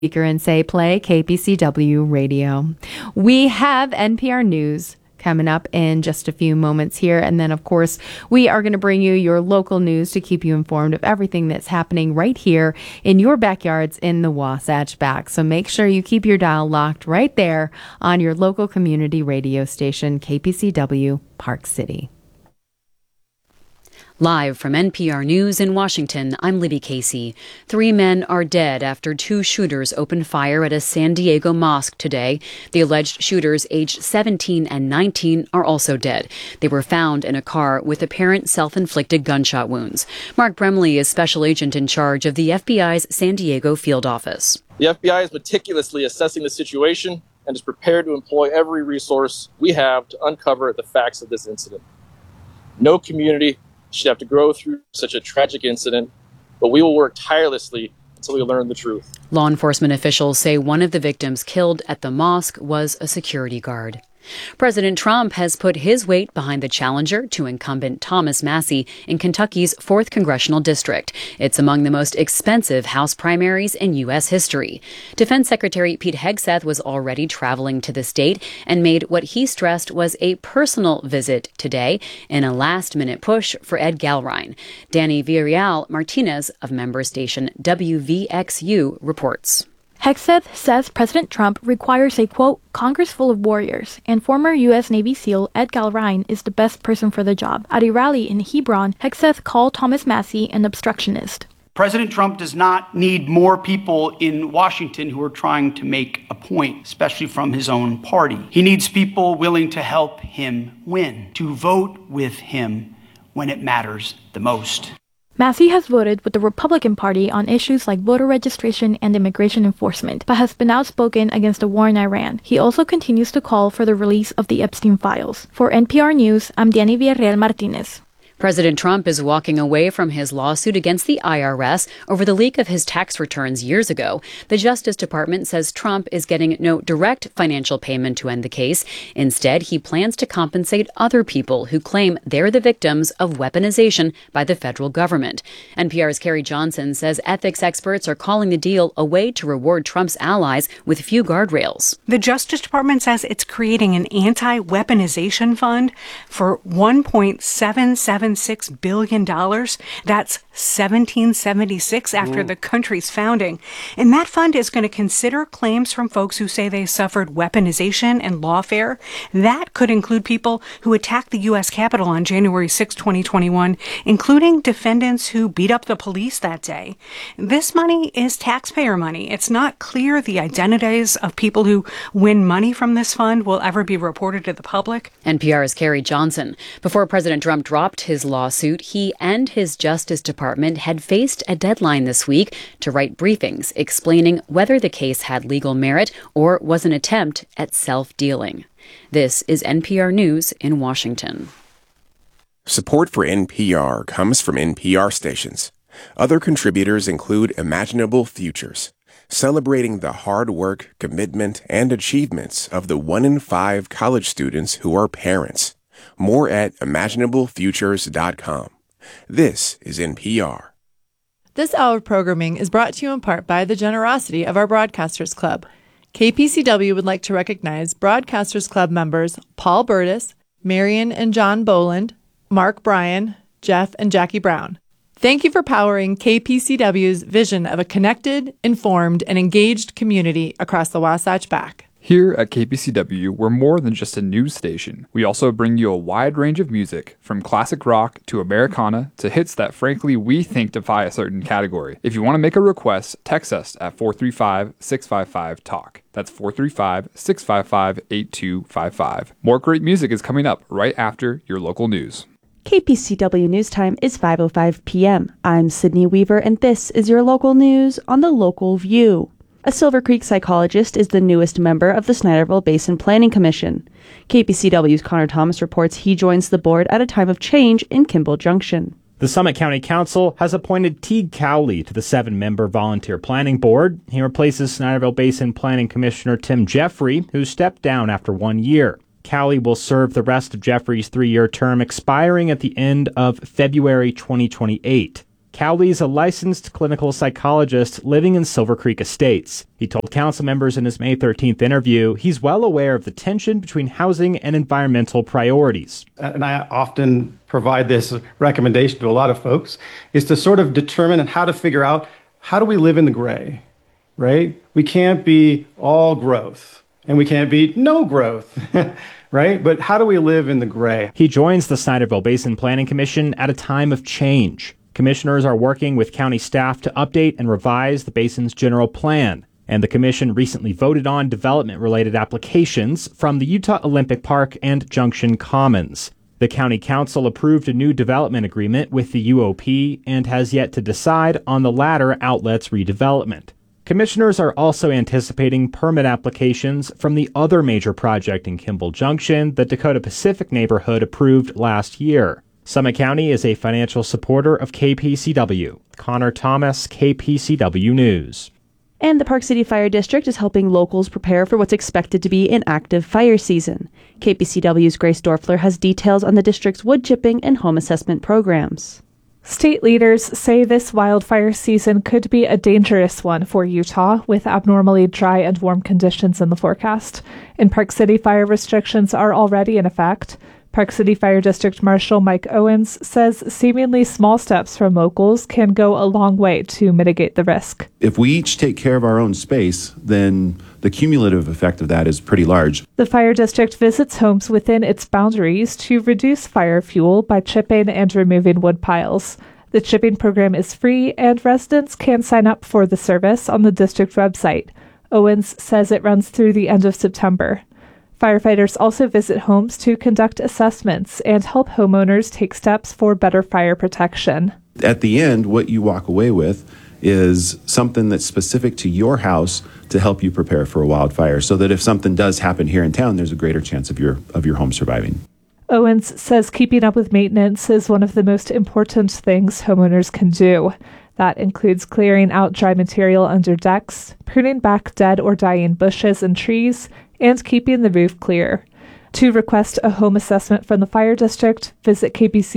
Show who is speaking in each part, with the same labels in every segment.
Speaker 1: Speaker and say play KPCW Radio. We have NPR News coming up in just a few moments here. And then, of course, we are going to bring you your local news to keep you informed of everything that's happening right here in your backyards in the Wasatch Back. So make sure you keep your dial locked right there on your local community radio station, KPCW Park City.
Speaker 2: Live from NPR News in Washington, I'm Libby Casey. 3 men are dead after 2 shooters opened fire at a San Diego mosque today. The alleged shooters, aged 17 and 19, are also dead. They were found in a car with apparent self-inflicted gunshot wounds. Mark Bremley is special agent in charge of the FBI's San Diego field office.
Speaker 3: The FBI is meticulously assessing the situation and is prepared to employ every resource we have to uncover the facts of this incident. No community should have to go through such a tragic incident, but we will work tirelessly until we learn the truth.
Speaker 2: Law enforcement officials say one of the victims killed at the mosque was a security guard. President Trump has put his weight behind the challenger to incumbent Thomas Massie in Kentucky's 4th Congressional District. It's among the most expensive House primaries in U.S. history. Defense Secretary Pete Hegseth was already traveling to the state and made what he stressed was a personal visit today in a last-minute push for Ed Galrine. Danny Villarreal Martinez of member station WVXU reports.
Speaker 4: Hegseth says President Trump requires a, quote, Congress full of warriors, and former U.S. Navy SEAL Ed Galrine is the best person for the job. At a rally in Hebron, Hegseth called Thomas Massie an obstructionist.
Speaker 5: President Trump does not need more people in Washington who are trying to make a point, especially from his own party. He needs people willing to help him win, to vote with him when it matters the most.
Speaker 4: Massie has voted with the Republican Party on issues like voter registration and immigration enforcement, but has been outspoken against the war in Iran. He also continues to call for the release of the Epstein files. For NPR News, I'm Danny Villarreal Martinez.
Speaker 2: President Trump is walking away from his lawsuit against the IRS over the leak of his tax returns years ago. The Justice Department says Trump is getting no direct financial payment to end the case. Instead, he plans to compensate other people who claim they're the victims of weaponization by the federal government. NPR's Carrie Johnson says ethics experts are calling the deal a way to reward Trump's allies with few guardrails.
Speaker 6: The Justice Department says it's creating an anti-weaponization fund for $1.776 billion. That's 1776 after the country's founding. And that fund is going to consider claims from folks who say they suffered weaponization and lawfare. That could include people who attacked the U.S. Capitol on January 6, 2021, including defendants who beat up the police that day. This money is taxpayer money. It's not clear the identities of people who win money from this fund will ever be reported to the public.
Speaker 2: NPR's Carrie Johnson. Before President Trump dropped his lawsuit, he and his Justice Department had faced a deadline this week to write briefings explaining whether the case had legal merit or was an attempt at self-dealing. This is NPR News in Washington.
Speaker 7: Support for NPR comes from NPR stations. Other contributors include Imaginable Futures, celebrating the hard work, commitment, and achievements of the 1 in 5 college students who are parents. More at imaginablefutures.com. This is NPR.
Speaker 8: This hour of programming is brought to you in part by the generosity of our Broadcasters Club. KPCW would like to recognize Broadcasters Club members Paul Burtis, Marion and John Boland, Mark Bryan, Jeff and Jackie Brown. Thank you for powering KPCW's vision of a connected, informed, and engaged community across the Wasatch Back.
Speaker 9: Here at KPCW, we're more than just a news station. We also bring you a wide range of music, from classic rock to Americana to hits that frankly we think defy a certain category. If you want to make a request, text us at 435-655-TALK. That's 435-655-8255. More great music is coming up right after your local news.
Speaker 10: KPCW News Time is 5:05 p.m. I'm Sydney Weaver, and this is your local news on the Local View. A Silver Creek psychologist is the newest member of the Snyderville Basin Planning Commission. KPCW's Connor Thomas reports he joins the board at a time of change in Kimball Junction.
Speaker 11: The Summit County Council has appointed Teague Cowley to the 7-member Volunteer Planning Board. He replaces Snyderville Basin Planning Commissioner Tim Jeffrey, who stepped down after 1 year. Cowley will serve the rest of Jeffrey's 3-year term, expiring at the end of February 2028. Cowley's a licensed clinical psychologist living in Silver Creek Estates. He told council members in his May 13th interview he's well aware of the tension between housing and environmental priorities.
Speaker 12: And I often provide this recommendation to a lot of folks, is to sort of determine how to figure out how do we live in the gray, right? We can't be all growth and we can't be no growth. Right? But how do we live in the gray?
Speaker 11: He joins the Snyderville Basin Planning Commission at a time of change. Commissioners are working with county staff to update and revise the basin's general plan. And the commission recently voted on development-related applications from the Utah Olympic Park and Junction Commons. The county council approved a new development agreement with the UOP and has yet to decide on the latter outlet's redevelopment. Commissioners are also anticipating permit applications from the other major project in Kimball Junction, the Dakota Pacific neighborhood approved last year. Summit County is a financial supporter of KPCW. Connor Thomas, KPCW News.
Speaker 10: And the Park City Fire District is helping locals prepare for what's expected to be an active fire season. KPCW's Grace Dorfler has details on the district's wood chipping and home assessment programs.
Speaker 13: State leaders say this wildfire season could be a dangerous one for Utah, with abnormally dry and warm conditions in the forecast. In Park City, fire restrictions are already in effect. Park City Fire District Marshal Mike Owens says seemingly small steps from locals can go a long way to mitigate the risk.
Speaker 14: If we each take care of our own space, then the cumulative effect of that is pretty large.
Speaker 13: The fire district visits homes within its boundaries to reduce fire fuel by chipping and removing wood piles. The chipping program is free, and residents can sign up for the service on the district website. Owens says it runs through the end of September. Firefighters also visit homes to conduct assessments and help homeowners take steps for better fire protection.
Speaker 14: At the end, what you walk away with is something that's specific to your house to help you prepare for a wildfire, so that if something does happen here in town, there's a greater chance of your home surviving.
Speaker 13: Owens says keeping up with maintenance is one of the most important things homeowners can do. That includes clearing out dry material under decks, pruning back dead or dying bushes and trees, and keeping the roof clear. To request a home assessment from the fire district, visit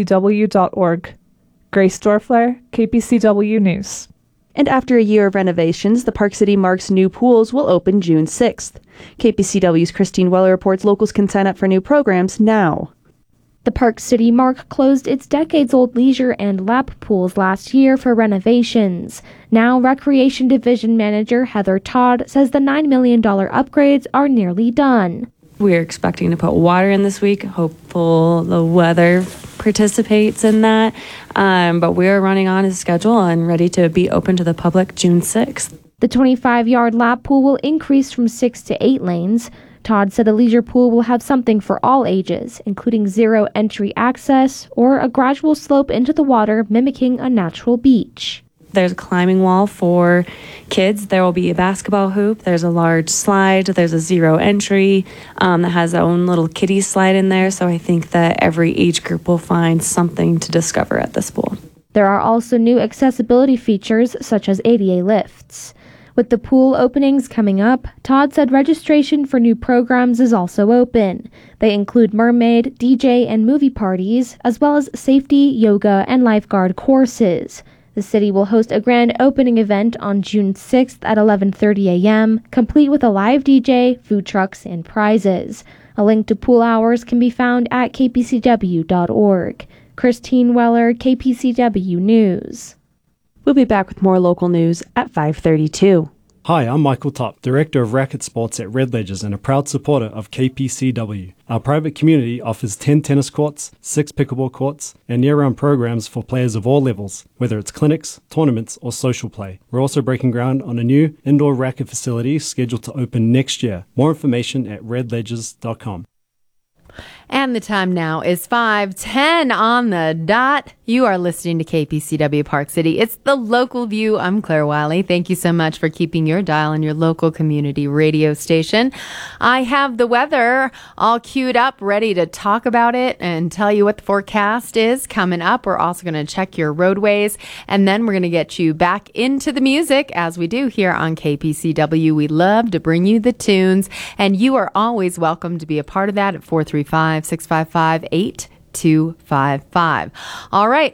Speaker 13: kpcw.org. Grace Dorfler, KPCW News.
Speaker 10: And after a year of renovations, the Park City Mark's new pools will open June 6th. KPCW's Christine Weller reports locals can sign up for new programs now.
Speaker 15: The Park City Mark closed its decades-old leisure and lap pools last year for renovations. Now, Recreation Division Manager Heather Todd says the $9 million upgrades are nearly done.
Speaker 16: We're expecting to put water in this week. Hopeful the weather participates in that. But we're running on a schedule and ready to be open to the public June 6th.
Speaker 15: The 25-yard lap pool will increase from 6 to 8 lanes. Todd said a leisure pool will have something for all ages, including zero entry access or a gradual slope into the water mimicking a natural beach.
Speaker 16: There's a climbing wall for kids. There will be a basketball hoop. There's a large slide. There's a zero entry that has its own little kiddie slide in there. So I think that every age group will find something to discover at this pool.
Speaker 15: There are also new accessibility features such as ADA lifts. With the pool openings coming up, Todd said registration for new programs is also open. They include mermaid, DJ, and movie parties, as well as safety, yoga, and lifeguard courses. The city will host a grand opening event on June 6th at 11:30 a.m., complete with a live DJ, food trucks, and prizes. A link to pool hours can be found at kpcw.org. Christine Weller, KPCW News.
Speaker 10: We'll be back with more local news at 5:32.
Speaker 17: Hi, I'm Michael Topp, Director of Racket Sports at Red Ledgers and a proud supporter of KPCW. Our private community offers 10 tennis courts, 6 pickleball courts, and year-round programs for players of all levels, whether it's clinics, tournaments, or social play. We're also breaking ground on a new indoor racket facility scheduled to open next year. More information at redledgers.com.
Speaker 1: And the time now is 5:10 on the dot. You are listening to KPCW Park City. It's the local view. I'm Claire Wiley. Thank you so much for keeping your dial on your local community radio station. I have the weather all queued up, ready to talk about it and tell you what the forecast is coming up. We're also going to check your roadways, and then we're going to get you back into the music as we do here on KPCW. We love to bring you the tunes, and you are always welcome to be a part of that at 435-655-8255. All right.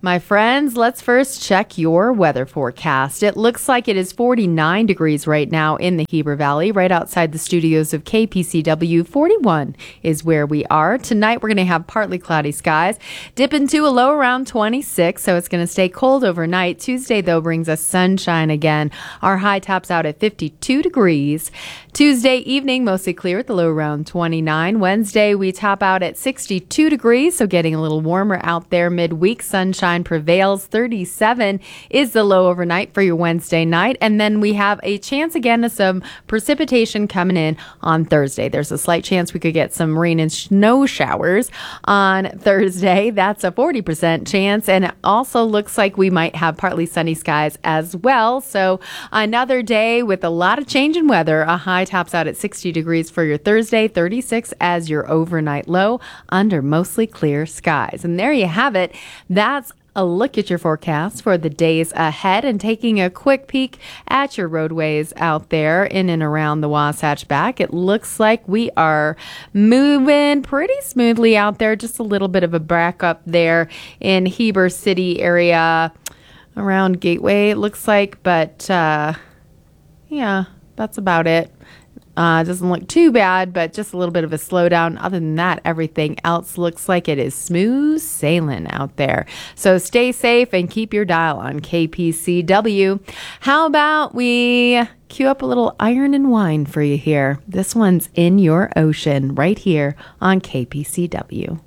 Speaker 1: My friends, let's first check your weather forecast. It looks like it is 49 degrees right now in the Heber Valley, right outside the studios of KPCW. 41 is where we are. Tonight, we're going to have partly cloudy skies, dip into a low around 26, so it's going to stay cold overnight. Tuesday, though, brings us sunshine again. Our high tops out at 52 degrees. Tuesday evening, mostly clear at the low around 29. Wednesday, we top out at 62 degrees, so getting a little warmer out there midweek. Sunshine prevails. 37 is the low overnight for your Wednesday night. And then we have a chance again of some precipitation coming in on Thursday. There's a slight chance we could get some rain and snow showers on Thursday. That's a 40% chance. And it also looks like we might have partly sunny skies as well. So another day with a lot of change in weather. A high tops out at 60 degrees for your Thursday, 36 as your overnight low under mostly clear skies. And there you have it. That's a look at your forecast for the days ahead and taking a quick peek at your roadways out there in and around the Wasatch Back. It looks like we are moving pretty smoothly out there. Just a little bit of a backup there in Heber City area around Gateway, it looks like. But yeah, that's about it. Doesn't look too bad, but just a little bit of a slowdown. Other than that, everything else looks like it is smooth sailing out there. So stay safe and keep your dial on KPCW. How about we cue up a little Iron and Wine for you here? This one's In Your Ocean right here on KPCW.